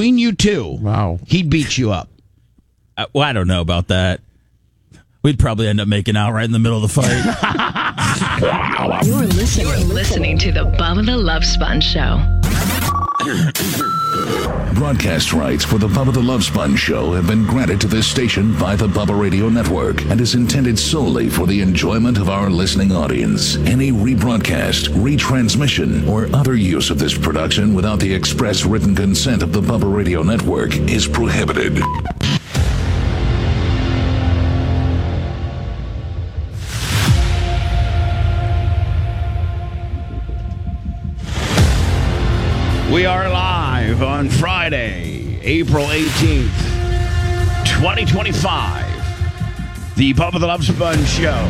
between you two, Wow. he'd beat you up. Well, I don't know about that. We'd probably end up making out right in the middle of the fight. You're listening to the Bubba the Love Sponge Show. Broadcast rights for the Bubba the Love Sponge Show have been granted to this station by the Bubba Radio Network and is intended solely for the enjoyment of our listening audience. Any rebroadcast, retransmission, or other use of this production without the express written consent of the Bubba Radio Network is prohibited. We are live on Friday, April 18th, 2025. The Bubba the Love Sponge Show.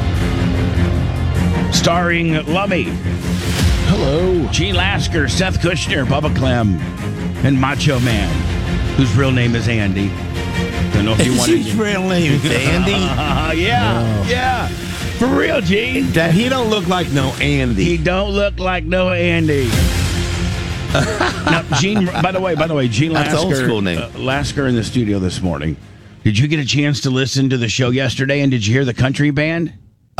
Starring Lummy. Hello. Gene Lasker, Seth Kushner, Bubba Clem, and Macho Man, whose real name is Andy. Don't know if you want His real name is Andy? Yeah. For real, Gene. That he don't look like no Andy. He don't look like no Andy. Now, Gene. By the way, Gene That's Lasker. old school name. Lasker in the studio this morning. Did you get a chance to listen to the show yesterday? And did you hear the country band?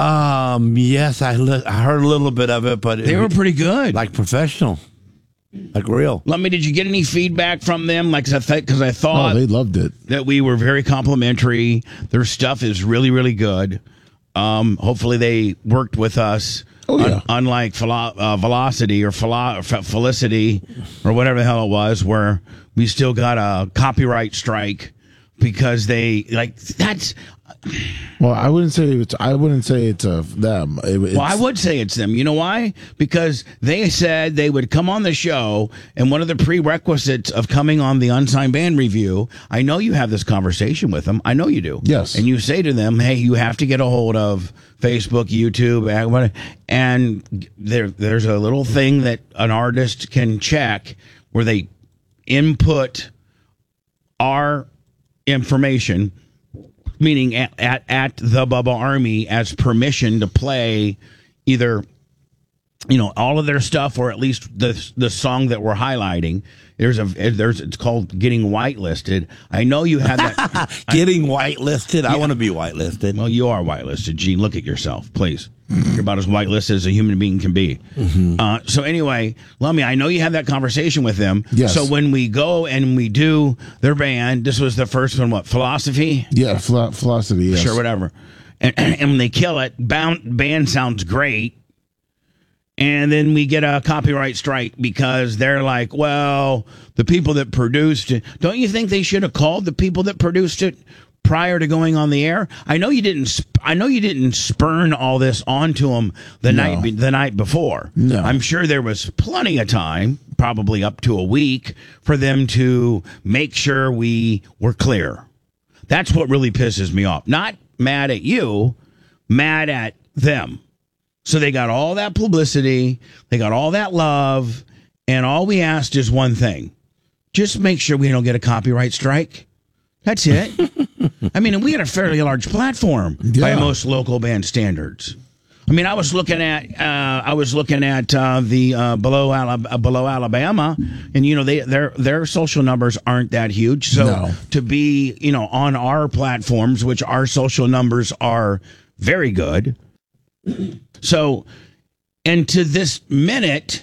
Yes, I heard a little bit of it, but They were pretty good. like professional, like real. Did you get any feedback from them? Like, because I thought They loved it. that we were very complimentary. Their stuff is really, really good. Hopefully, they worked with us. Oh, yeah. Unlike Velocity or Felicity or whatever the hell it was, where we still got a copyright strike because they that's. Well, I wouldn't say it's them. Well, I would say it's them. You know why? Because they said they would come on the show, and one of the prerequisites of coming on the Unsigned Band Review, I know you have this conversation with them. I know you do. Yes. And you say to them, hey, you have to get a hold of Facebook, YouTube, and there's a little thing that an artist can check where they input our information, meaning at the Bubba Army, as permission to play either, all of their stuff or at least the song that we're highlighting. It's called getting whitelisted. I know you had that. Getting whitelisted? I want to be whitelisted. Well, you are whitelisted, Gene. Look at yourself, please. You're about as whitelisted as a human being can be. So anyway, Lummy, I know you had that conversation with them. Yes. So when we go and we do their band, this was the first one, what, Philosophy? Yeah, Velocity, yes. Sure, whatever. And when they kill it, band sounds great. And then we get a copyright strike because they're like, well, the people that produced it. Don't you think they should have called the people that produced it prior to going on the air? I know you didn't spurn all this onto them the night before. No. I'm sure there was plenty of time, probably up to a week, for them to make sure we were clear. That's what really pisses me off. Not mad at you, mad at them. So they got all that publicity, they got all that love, and all we asked is one thing. Just make sure we don't get a copyright strike. That's it. I mean, and we had a fairly large platform by most local band standards. I mean, I was looking at the Below Alabama, and their social numbers aren't that huge. So to be on our platforms, which our social numbers are very good. So, and to this minute,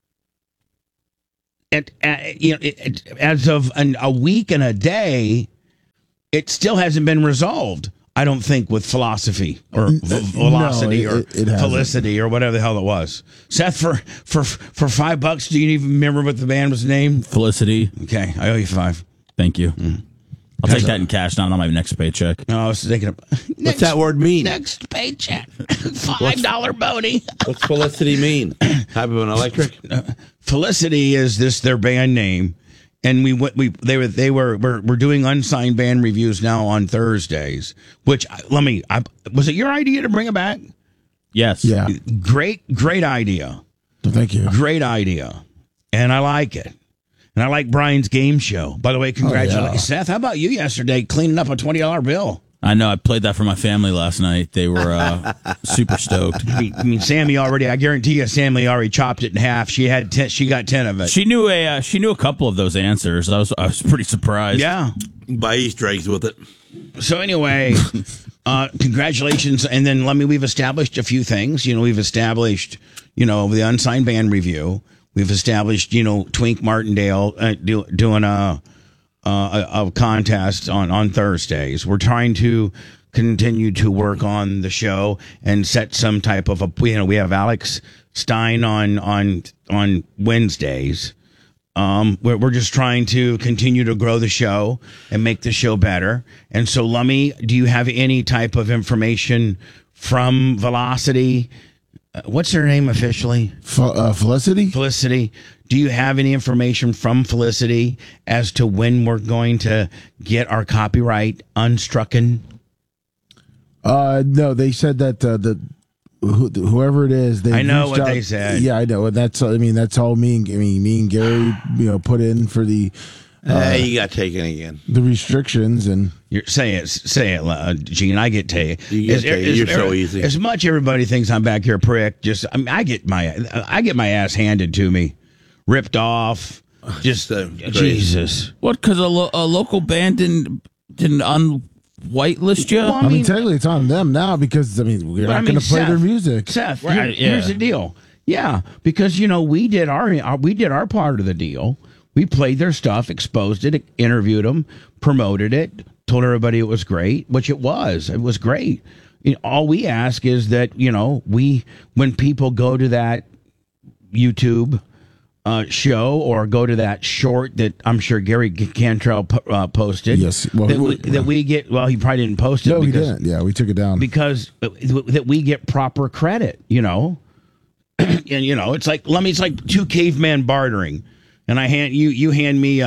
as of a week and a day, it still hasn't been resolved. I don't think with Philosophy or Velocity or Felicity or whatever the hell it was. Seth, for $5, do you even remember what the band was named? Felicity. Okay, I owe you $5. Thank you. I'll take that in cash, not on my next paycheck. No, I was thinking of What's that word mean? Next paycheck, $5 Boney. What's Felicity mean? Type of an electric? Felicity is their band name, and we're doing Unsigned Band Reviews now on Thursdays. Which was it your idea to bring it back? Yes. Yeah. Great idea. Thank you. Great idea, and I like it. And I like Brian's game show. By the way, congratulations. Oh, yeah. Seth, how about you yesterday cleaning up a $20 bill? I know. I played that for my family last night. They were super stoked. I mean, Sammy already. I guarantee you, Sammy already chopped it in half. She had 10. She got 10 of it. She knew a couple of those answers. I was pretty surprised. Yeah. Buy Easter eggs with it. So anyway, congratulations. And then we've established a few things. We've established, the unsigned band review. We've established, Twink Martindale doing a contest on Thursdays. We're trying to continue to work on the show and set some type of we have Alex Stein on Wednesdays. We're just trying to continue to grow the show and make the show better. And so, Lummy, do you have any type of information from Velocity? What's her name officially? Felicity? Felicity. Do you have any information from Felicity as to when we're going to get our copyright unstrucken? No, they said that whoever it is, they I know reached what out. they said. Yeah, I know. And that's all me and Gary, put in for the You got taken again. the restrictions and. Say it, Gene. I get to you. You're so easy. As much everybody thinks I'm back here, prick. I get my ass handed to me, ripped off. Just Jesus. What? Because a local band didn't whitelist you? Well, I mean, technically, it's on them now because we're not going to play their music. Seth, Right, here's the deal. Yeah, because we did our part of the deal. We played their stuff, exposed it, interviewed them, promoted it, told everybody it was great, which it was. It was great. All we ask is that when people go to that YouTube show or go to that short that I'm sure Gary Cantrell posted. Yes, well, that we get. Well, he probably didn't post it. No, because, he didn't. Yeah, we took it down because that we get proper credit. And it's like it's like two caveman bartering, and you hand me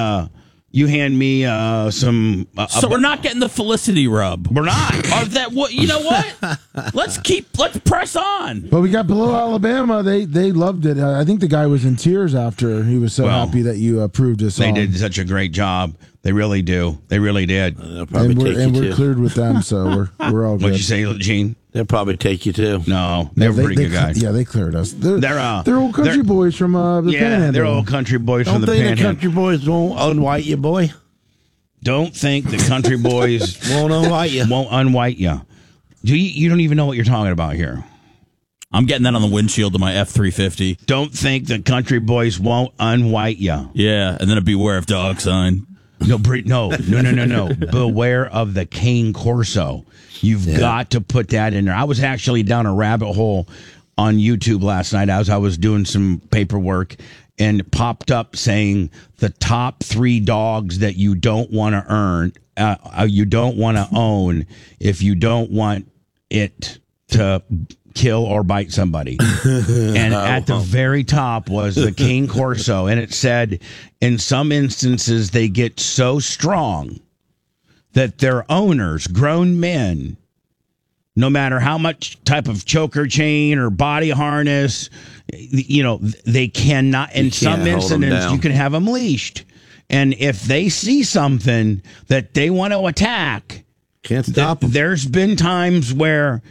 some. So we're not getting the Felicity rub. We're not. Or that what? You know what? Let's press on. But we got Below Alabama. They loved it. I think the guy was in tears after he was so happy that you approved his song. They did such a great job. They really do. They really did. They'll probably We're cleared with them, so we're all good. What'd you say, Gene? They'll probably take you too. No, they were pretty good guys. Yeah, they cleared us. They're old country they're- boys from the Panhandle. they're old country boys Don't from the think the Panhandle. country boys won't unwhite you, boy. Don't think the country boys Won't unwhite you. won't unwhite you. You don't even know what you're talking about here. I'm getting that on the windshield of my F-350. Don't think the country boys won't unwhite you. Yeah, and then a beware of dog sign. No. Beware of the cane Corso. You've got to put that in there. I was actually down a rabbit hole on YouTube last night as I was doing some paperwork, and it popped up saying the top 3 dogs that you don't want to you don't want to own if you don't want it to kill or bite somebody. And at the very top was the Cane Corso, and it said in some instances they get so strong that their owners, grown men, no matter how much type of choker chain or body harness, they cannot. In some incidents, you can have them leashed, and if they see something that they want to attack, Can't stop them. there's been times where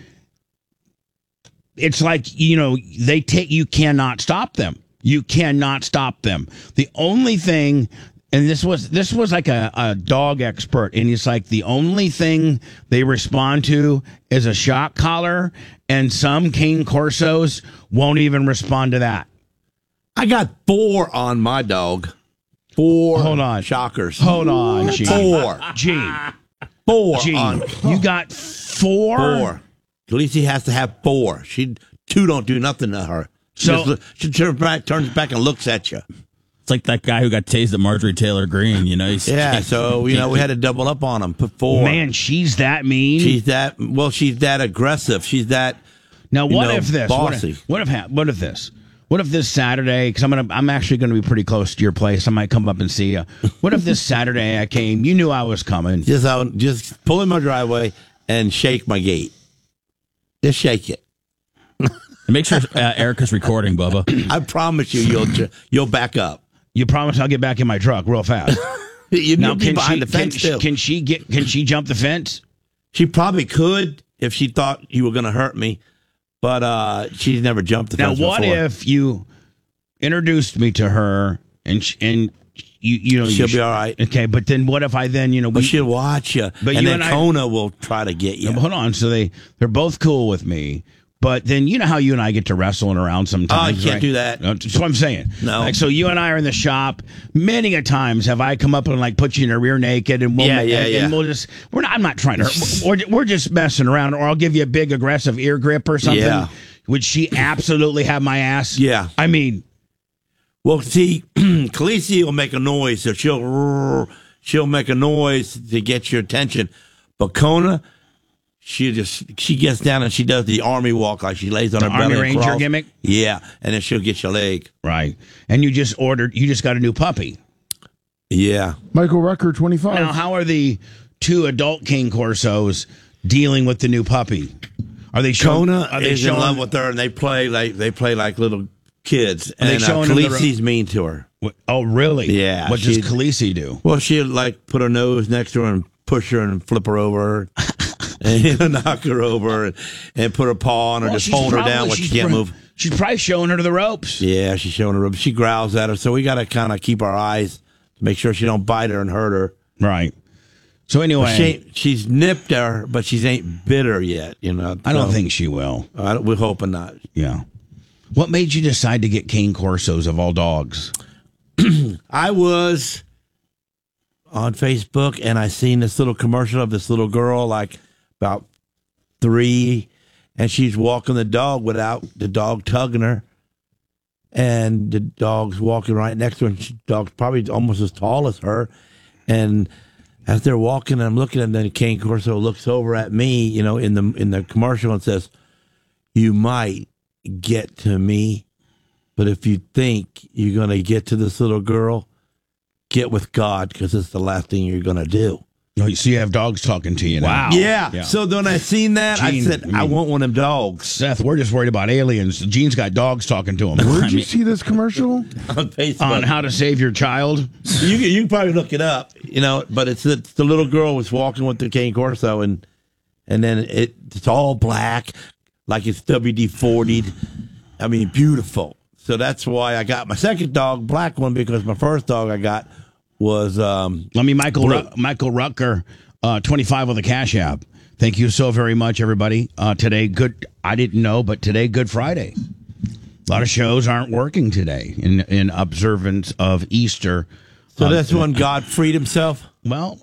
it's like, you cannot stop them. You cannot stop them. The only thing, and this was like a dog expert, and it's like the only thing they respond to is a shock collar, and some Cane Corsos won't even respond to that. I got 4 on my dog. 4 Hold on. shockers. Hold on, Gene. 4. Gene. 4 Gene. on You got 4? 4. At least he has to have 4. 2 don't do nothing to her. She turns back and looks at you. It's like that guy who got tased at Marjorie Taylor Greene. So we had to double up on him. Put 4. Man, she's that mean. She's that aggressive. She's that. Now, what if this? Bossy. What if this? What if this Saturday? Because I'm actually going to be pretty close to your place. I might come up and see you. What if this Saturday I came? You knew I was coming. Just pull in my driveway and shake my gate. Just shake it. And make sure Erica's recording, Bubba. I promise you'll back up. You promise I'll get back in my truck real fast. You'll Now, be behind the fence too. Can she jump the fence? She probably could if she thought you were going to hurt me, but she's never jumped the fence Now, what before. if you introduced me to her and you know She'll be all right. Okay, but then what if I then But she'll watch you, But and you then and I- Kona will try to get you. Hold on, so they're both cool with me. But then you know how you and I get to wrestling around sometimes. Oh, you can't right? do that. That's what I'm saying. No. Like, so you and I are in the shop. Many a times have I come up and like put you in a rear naked and we'll and we'll just I'm not trying to we're just messing around, or I'll give you a big aggressive ear grip or something. Yeah. Would she absolutely have my ass? Yeah. I mean, Well, see, Khaleesi will make a noise, so she'll make a noise to get your attention. But Kona, she gets down and she does the army walk, like she lays on her belly. Army and Ranger crawls. gimmick? Yeah, and then she'll get your leg. right. And you just got a new puppy. Yeah. Michael Rucker, 25. Now, how are the two adult King Corsos dealing with the new puppy? Are they showing? Kona Are they is in showing? love with her, and they play like little kids. Are they And showing them the Khaleesi's mean to her. Oh, really? Yeah, What does she- Khaleesi do? Well, she'll like put her nose next to her and push her and flip her over, and knock her over, and put her paw on her, just she's hold her probably- down when she she's can't pro- move. She's probably showing her to the ropes. Yeah, she's showing her. She growls at her, so we got to kind of keep our eyes to make sure she don't bite her and hurt her. Right. So anyway, She's nipped her, but she ain't bit her yet. You know, I don't So, think she will. we're hoping not. Yeah. What made you decide to get King Corsos of all dogs? I was on Facebook and I seen this little commercial of this little girl, like about 3, and she's walking the dog without the dog tugging her, and the dog's walking right next to her. And the dog's probably almost as tall as her, and as they're walking, I'm looking, and then King Corso looks over at me, you know, in the commercial, and says, "You might get to me, but if you think you're going to get to this little girl, get with God, because it's the last thing you're going to do." Oh, so you have dogs talking to you now. Wow. Yeah. So when I seen that, Gene, I said, I want one of them dogs Seth, we're just worried about aliens. Gene's got dogs talking to him. Where'd you see this commercial? on Facebook. On how to save your child? You can probably look it up, you know, but it's the little girl was walking with the Cane Corso, and then it's all black, like it's WD-40'd. I mean, beautiful. So that's why I got my second dog, black one, because my first dog I got was Let me, Michael Rucker, 25 on the Cash App. Thank you so very much, everybody. Today, I didn't know, but today, Good Friday. A lot of shows aren't working today in observance of Easter. so that's when God freed himself. Well,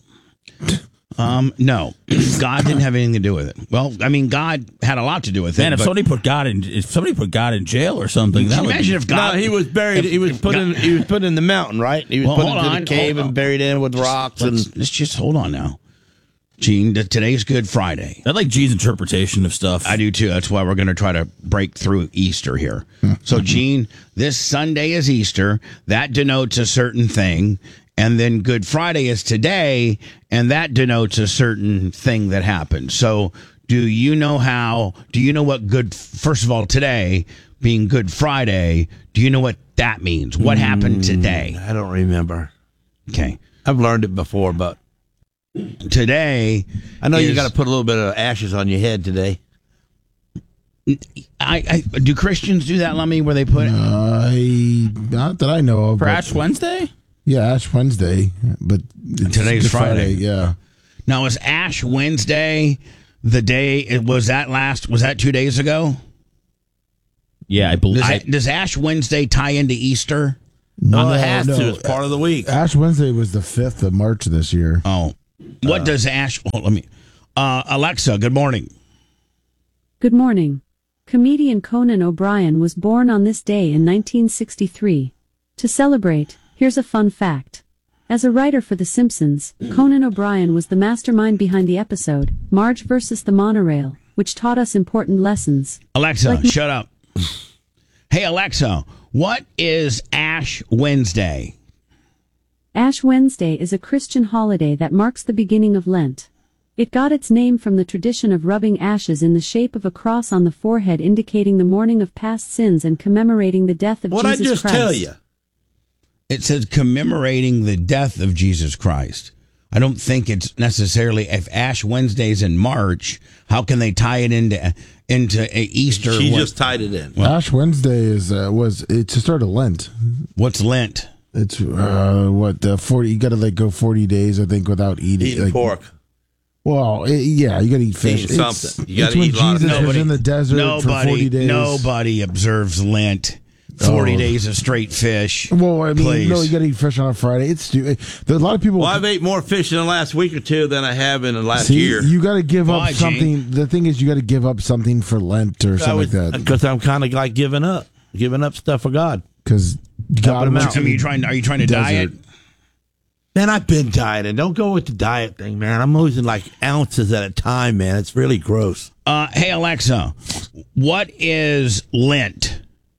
no, God didn't have anything to do with it. Well, I mean, God had a lot to do with it. Man, if but- somebody put God in jail or something, that would imagine be, if God, No, he was buried. He was put in the mountain, right? He was Well, put hold into on, the cave hold on. and buried in with rocks. let's just hold on now, Gene. Today's Good Friday. I like Gene's interpretation of stuff. I do too. That's why we're going to try to break through Easter here. So, Gene, this Sunday is Easter. That denotes a certain thing. And then Good Friday is today, and that denotes a certain thing that happened. So, do you know what first of all, today being Good Friday, do you know what that means? What happened today? I don't remember. Okay. I've learned it before, but Today, I know you is- got to put a little bit of ashes on your head today. I do Christians do that, Lummy, where they put Not that I know of. For but- Ash Wednesday? Yeah, Ash Wednesday, but it's Today's Good Friday. Yeah. Now, is Ash Wednesday the day? Was that 2 days ago? Yeah, I believe. Does Ash Wednesday tie into Easter? No, it has no. to. It's part of the week. Ash Wednesday was the 5th of March this year. Oh, what does Ash? Oh, let me. Alexa, good morning. Good morning. Comedian Conan O'Brien was born on this day in 1963. To celebrate, here's a fun fact. As a writer for The Simpsons, Conan O'Brien was the mastermind behind the episode, Marge vs. the Monorail, which taught us important lessons. Alexa, shut up. Hey, Alexa, what is Ash Wednesday? Ash Wednesday is a Christian holiday that marks the beginning of Lent. It got its name from the tradition of rubbing ashes in the shape of a cross on the forehead, indicating the mourning of past sins and commemorating the death of What I Jesus just Christ. tell you. It says commemorating the death of Jesus Christ. I don't think it's necessarily if Ash Wednesday's in March. How can they tie it into Easter? She just tied it in. Ash Wednesday it's the start of Lent. What's Lent? It's 40. You got to go 40 days, I think, without eating pork. Well, you got to eat fish. Eating something. You got to when eat a lot of Jesus was in the desert for 40 days. Nobody observes Lent. 40 days of straight fish. Well, I mean, Please. no, you got to eat fish on a Friday. It's stupid. There's a lot of people. Well, I've ate more fish in the last week or two than I have in the last year. You got to give Why, up something. Gene? The thing is, you got to give up something for Lent or something like that. Because I'm kind of like giving up stuff for God. Because God him out. wants I mean, are you trying to diet? Man, I've been dieting. Don't go with the diet thing, man. I'm losing like ounces at a time, man. It's really gross. Hey, Alexa, what is Lent?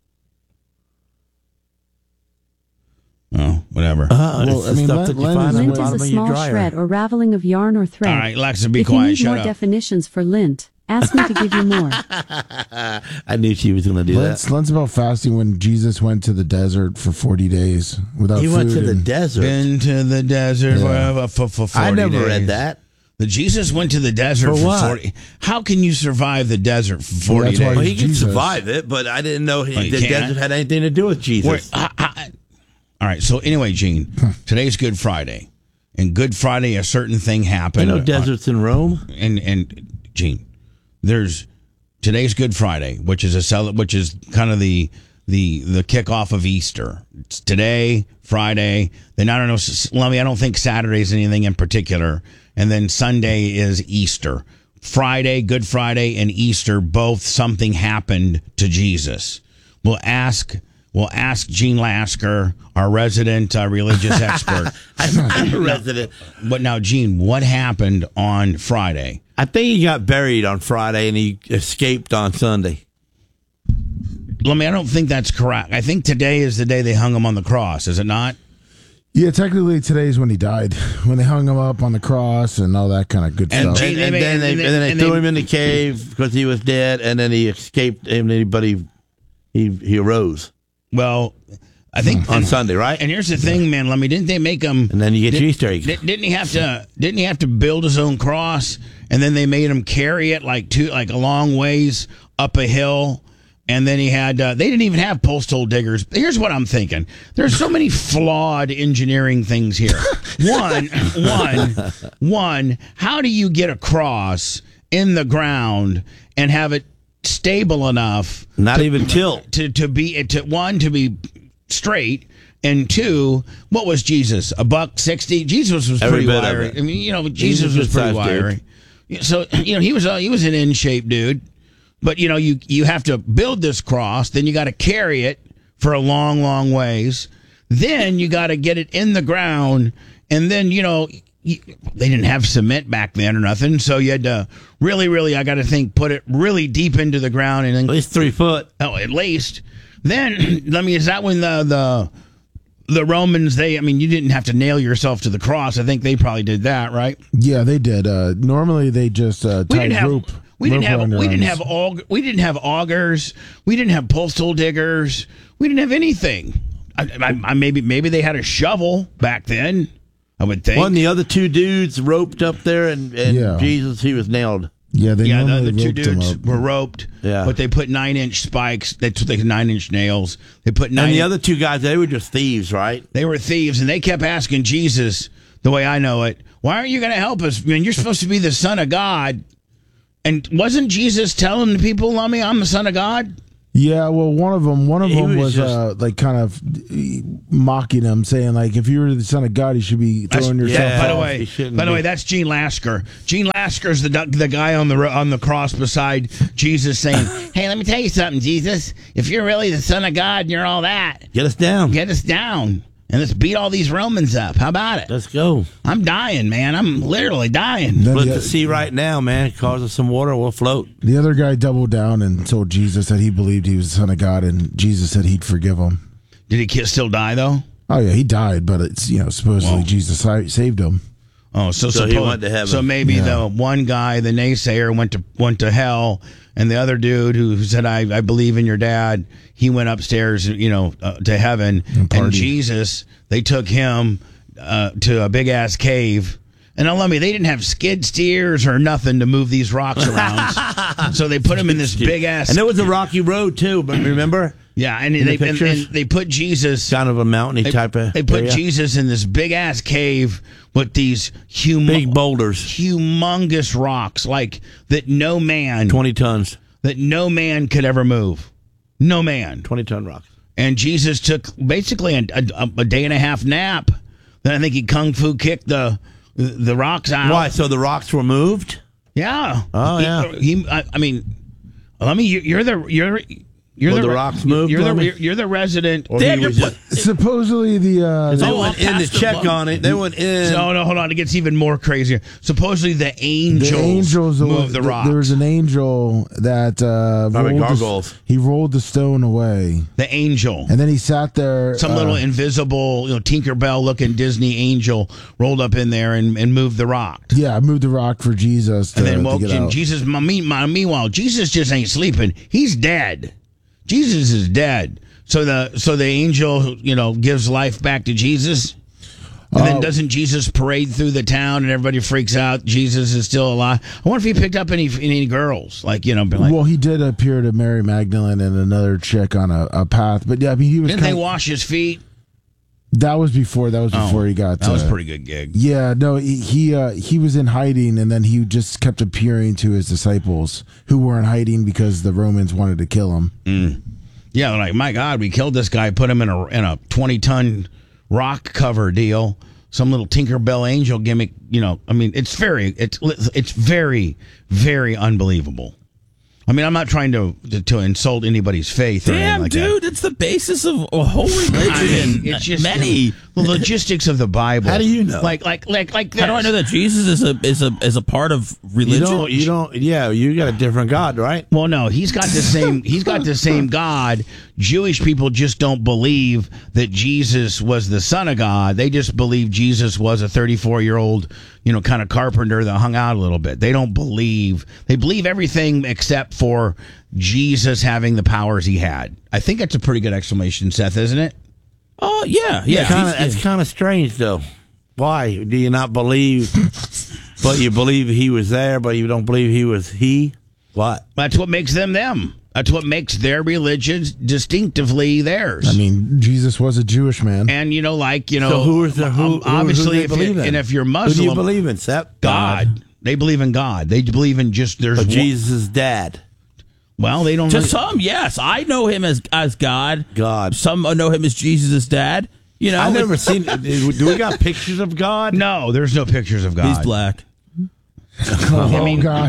Oh, whatever. Well, I mean, Lent is Lint is a small shred or raveling of yarn or thread. All right, Alexa, be if quiet. you need Shut more up. definitions for lint, ask me to give you more. I knew she was going to do that. Lent's about fasting when Jesus went to the desert for 40 days without He food. went to the desert. Been to the desert Yeah. for 40 I never days. read that. The Jesus went to the desert For for what? 40. How can you survive the desert for 40 that's why days? Well, he can Jesus. survive it, but I didn't know you the can't? desert had anything to do with Jesus. All right. So anyway, Gene, today's Good Friday, and Good Friday, a certain thing happened. no deserts in Rome. And Gene, today's Good Friday, which is kind of the kickoff of Easter. It's today, Friday. Then I don't know, Lummy. I don't think Saturday's anything in particular, and then Sunday is Easter. Friday, Good Friday, and Easter, both something happened to Jesus. We'll ask Gene Lasker, our resident religious expert. I'm a resident. But now, Gene, what happened on Friday? I think he got buried on Friday and he escaped on Sunday. I don't think that's correct. I think today is the day they hung him on the cross, is it not? Yeah, technically today's when he died, when they hung him up on the cross and all that kind of good And stuff. Gene- And then they threw him in the cave because he was dead, and then he escaped. And he arose Well, I think on Sunday, right? And here's the thing, man. Didn't they make him? And then you get your Easter egg. Didn't he have to build his own cross? And then they made him carry it like a long ways up a hill. And then he had. They didn't even have postal diggers. Here's what I'm thinking. There's so many flawed engineering things here. One. How do you get a cross in the ground and have it stable enough? Not even tilt. To be straight, and two, what was Jesus? $1.60? Jesus was Every pretty bit of wiry. it. I mean, Jesus was pretty size dude. wiry. So he was an in shape dude. But you have to build this cross, then you got to carry it for a long, long ways. Then you got to get it in the ground, and then they didn't have cement back then or nothing, so you had to really, I got to think, put it really deep into the ground, and then At least 3 foot. at least. Then is that when the Romans you didn't have to nail yourself to the cross? I think they probably did that, right? Yeah, they did. Normally they just tied rope. We didn't have arms. augers. We didn't have postal diggers. We didn't have anything. Maybe they had a shovel back then. I would think. One, the other two dudes roped up there, and Yeah. Jesus, he was nailed. Yeah, they the normally other two roped them dudes up. were roped. Yeah. But they put 9-inch spikes. That's what they 9-inch nails. They put And the other two guys, they were just thieves, right? They were thieves, and they kept asking Jesus, the way I know it, why aren't you going to help us? I mean, you're supposed to be the Son of God. And wasn't Jesus telling the people, Lummy, I'm the Son of God? Yeah, well, one of them was just- like kind of mocking him, saying like, if you were the Son of God, you should be throwing yourself. yeah, By the off. way, he shouldn't by the be. way, that's Gene Lasker. Gene Lasker's the guy on the cross beside Jesus, saying, "Hey, let me tell you something, Jesus. If you're really the Son of God and you're all that, Get us down. get us down and let's beat all these Romans up. How about it? Let's go. I'm dying, man. I'm literally dying." Then Let the, the sea right now, man. Cause us some water, we'll float. the other guy doubled down and told Jesus that he believed he was the Son of God, and Jesus said he'd forgive him. Did he still die though? Oh yeah, he died, but it's supposedly Well. Jesus saved him. Oh, so he went to heaven. So maybe the one guy, the naysayer, went to hell, and the other dude who said, "I believe in your dad," he went upstairs, to heaven. And partied. Jesus, they took him to a big ass cave, And let me, they didn't have skid steers or nothing to move these rocks around. So they put him in this big ass. And it was a rocky road too, but remember? Yeah, and they put Jesus kind of a mountainy type of. They put area. Jesus in this big ass cave with these big boulders, humongous rocks, like that 20 tons, that no man could ever move. No man. 20-ton rocks. And Jesus took basically a day and a half nap. Then I think he kung fu kicked the rocks out. Why? So the rocks were moved? Yeah. Oh yeah. I mean, let me. You're the rocks moved. You're the resident. Supposedly they went in to check on it. They went in. No, hold on. It gets even more crazier. Supposedly the angels moved the rocks. There was an angel that he rolled the stone away. The angel. And then he sat there. Some little invisible, Tinkerbell looking Disney angel rolled up in there and moved the rock. Yeah, moved the rock for Jesus. And then woke Jesus. Meanwhile, Jesus just ain't sleeping. He's dead. Jesus is dead. So the angel, gives life back to Jesus. And then doesn't Jesus parade through the town and everybody freaks out? Jesus is still alive. I wonder if he picked up any girls, Well, he did appear to Mary Magdalene and another chick on a path, but yeah, I mean, he was. Didn't they wash his feet? That was before. He got. That was a pretty good gig. Yeah, no, he was in hiding, and then he just kept appearing to his disciples who were in hiding because the Romans wanted to kill him. Mm. Yeah, like, my God, we killed this guy, put him in a 20-ton rock cover deal, some little Tinkerbell angel gimmick. I mean, it's very, very unbelievable. I mean, I'm not trying to insult anybody's faith. Damn, like dude, that. It's the basis of a whole religion. It's just many the logistics of the Bible. How do you know? Like this. How do I know that Jesus is a part of religion? You don't. Yeah, you got a different God, right? Well, no, he's got the same. He's got the same God. Jewish people just don't believe that Jesus was the Son of God. They just believe Jesus was a 34-year-old, kind of carpenter that hung out a little bit. They don't believe. They believe everything except for Jesus having the powers he had. I think that's a pretty good explanation, Seth, isn't it? Oh, yeah. It's kind of strange, though. Why do you not believe? But you believe he was there, but you don't believe he was he. What? That's what makes them them. That's what makes their religion distinctively theirs. I mean, Jesus was a Jewish man, and So who obviously, who believe in? And if you're Muslim, who do you believe in, Seth? God. They believe in God. They believe in just there's Jesus' dad. Well, they don't. To some, yes, I know him as God. God. Some know him as Jesus' dad. I've never seen. Do we got pictures of God? No, there's no pictures of God. He's black. I mean, God.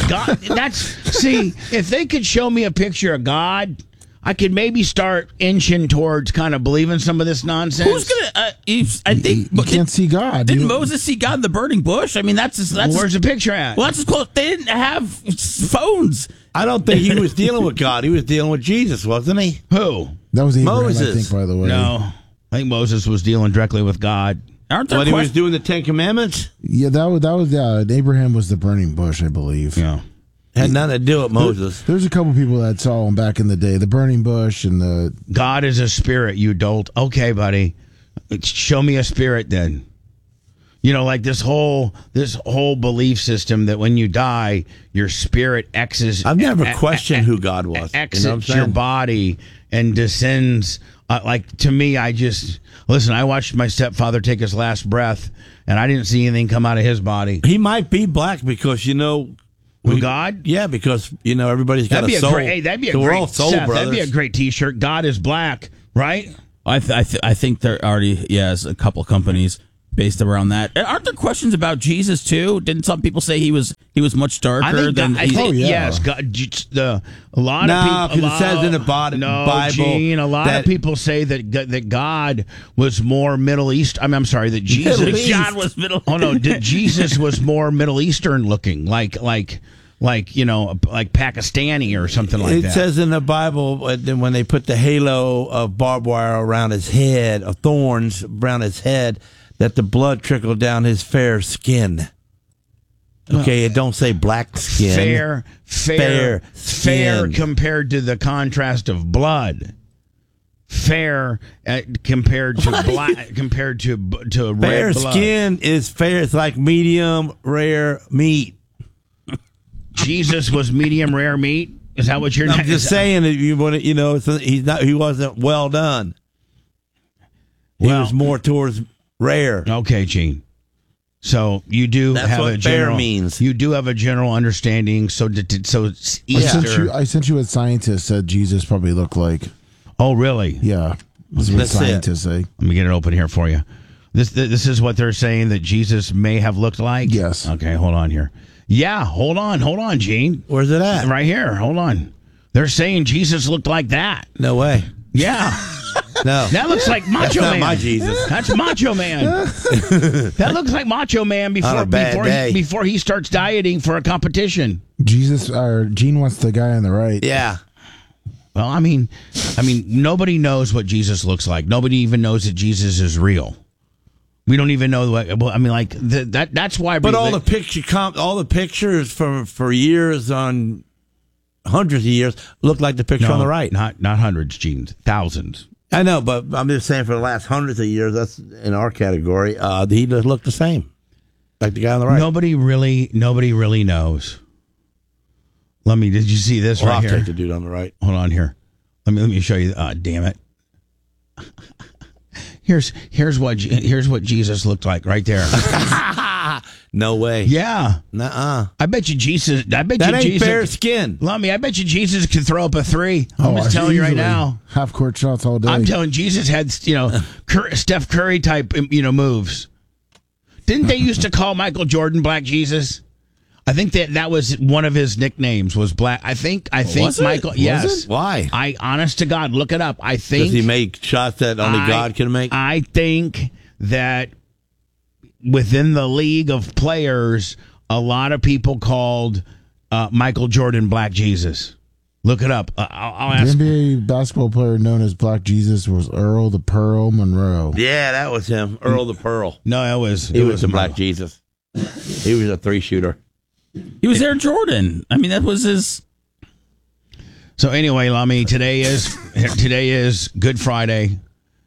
See, if they could show me a picture of God, I could maybe start inching towards kind of believing some of this nonsense. Who's gonna? I think you can't see God. Didn't Moses see God in the burning bush? I mean, that's where's the picture at? Well, that's as close. They didn't have phones. I don't think he was dealing with God. He was dealing with Jesus, wasn't he? Who? That was Abraham, Moses. I think, by the way. No, I think Moses was dealing directly with God. Aren't there When he was doing the 10 Commandments? Yeah, that was Abraham was the burning bush, I believe. Yeah. Had nothing to do with Moses. There's a couple people that saw him back in the day. The burning bush and the... God is a spirit, you dolt. Okay, buddy. Show me a spirit then. Like this whole belief system that when you die, your spirit exits... I've never questioned who God was. Exits your body and descends... to me, I watched my stepfather take his last breath, and I didn't see anything come out of his body. He might be black because, God? Yeah, because, everybody's got a soul. That'd be a so great, we're all soul Seth, brothers. that'd be a great T-shirt. God is black, right? I think there already has a couple companies based around that. Aren't there questions about Jesus too? Didn't some people say he was much darker than? Yes. God, a lot of people. Because it says in the Bible. Gene, a lot of people say that God was more Middle East. I'm sorry, that Jesus. God was Middle. Oh no, Jesus was more Middle Eastern looking, like Pakistani or something like that. It says in the Bible when they put the halo of barbed wire around his head, of thorns around his head, that the blood trickled down his fair skin. Okay, it don't say black skin. Fair skin. compared to the contrast of blood. fair compared to black compared to red Fair blood. skin is fair. It's like medium rare meat. Jesus was medium rare meat. Is that what you're? I'm just saying that you want to, he's not. He wasn't well done. He was more towards rare. Okay, Gene. So you do That's have what a general fair means. You do have a general understanding. So it's Easter. I sent you what scientists said Jesus probably looked like. Oh, really? Yeah, that's what That's scientists say. Let me get it open here for you. This is what they're saying that Jesus may have looked like. Yes. Okay, hold on here. Yeah, hold on, Gene. Where's it at? Right here. Hold on. They're saying Jesus looked like that. No way. Yeah. No. That looks like Macho That's Man. not my Jesus. That's Macho Man. That looks like Macho Man On a bad day. before he starts dieting for a competition. Jesus or Gene wants the guy on the right. Yeah. Well, I mean, nobody knows what Jesus looks like. Nobody even knows that Jesus is real. We don't even know what. Well, I mean, like that's why. But all the pictures for years on hundreds of years look like the picture on the right. Not hundreds, Gene, thousands. I know, but I'm just saying for the last hundreds of years, that's in our category. He does look the same, like the guy on the right. Nobody really knows. Did you see this Well, right I'll here? take the dude on the right. Hold on here. Let me show you. Damn it. Here's what Jesus looked like right there. No way. Yeah. Nuh-uh. I bet you Jesus. That ain't Jesus, fair skin. Lummy, I bet you Jesus could throw up a 3. I'm just Oh, telling you right easily. now. Half court shots all day. I'm telling Jesus had Steph Curry type moves. Didn't they used to call Michael Jordan Black Jesus? I think that was one of his nicknames was Black. I think Was it? Michael. Was Yes. it? Why? I honest to God, look it up. I think Does he make shots that only God can make? I think that within the league of players, a lot of people called Michael Jordan Black Jesus. Look it up. I'll ask. The NBA basketball player known as Black Jesus was Earl the Pearl Monroe. Yeah, that was him. Earl the Pearl. No, it was the Black Jesus. He was a 3-shooter. He was Air Jordan. I mean, that was his. So anyway, Lummy, today is Good Friday,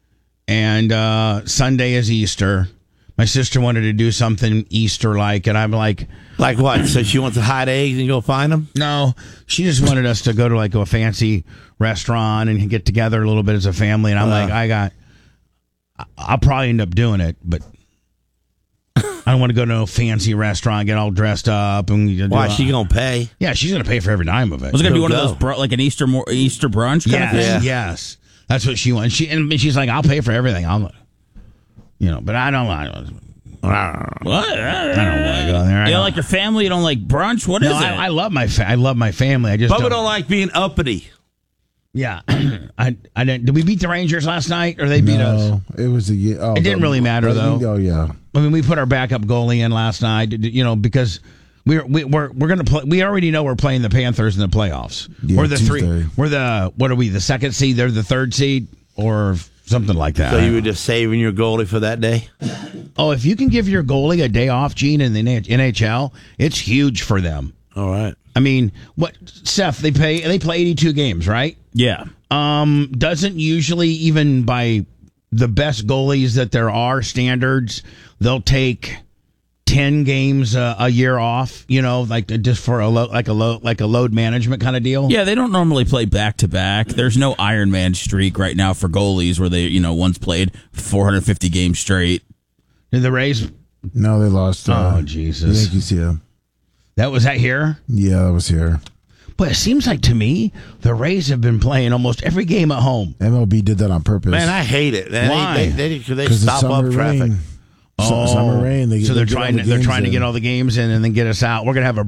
and Sunday is Easter. My sister wanted to do something Easter-like, and I'm like, Like what? So she wants to hide eggs and go find them? no. She just wanted us to go to like a fancy restaurant and get together a little bit as a family. And I'm like, I'll probably end up doing it, but I don't want to go to a fancy restaurant, get all dressed up, and Why? She gonna pay? Yeah, she's gonna pay for every dime of it. Was it going to be Go, one go. of those, like an Easter brunch kind of thing? Yeah. Yes, that's what she wants. She's like, I'll pay for everything. But I don't. What? I don't want to go there. You don't like your family? You don't like brunch? What is No, it? I love my I love my family. I just Bubba don't like being uppity. Yeah, I didn't. Did we beat the Rangers last night, or they beat us? No, it was a. Oh, It didn't really matter, though. Oh yeah. I mean, we put our backup goalie in last night, because we're going to play. We already know we're playing the Panthers in the playoffs. Yeah, we're the Tuesday. We're the what are we? The second seed? They're the third seed, or something like that. So you were just saving your goalie for that day? Oh, if you can give your goalie a day off, Gene, in the NHL, it's huge for them. All right. I mean, what Seth? They play 82 games, right? Yeah. Doesn't usually, even by the best goalies that there are standards, they'll take 10 games a year off, like just for a load management kind of deal. Yeah, they don't normally play back-to-back. There's no Iron Man streak right now for goalies where they, once played 450 games straight. Did the Rays? No, they lost. Oh, The Jesus. Yankees, yeah. That was that here? Yeah, that was here. But it seems like to me, the Rays have been playing almost every game at home. MLB did that on purpose. Man, I hate it. Man. Why? They because stop up traffic. Summer rain. So they're trying to get all the games in and then get us out. We're gonna have a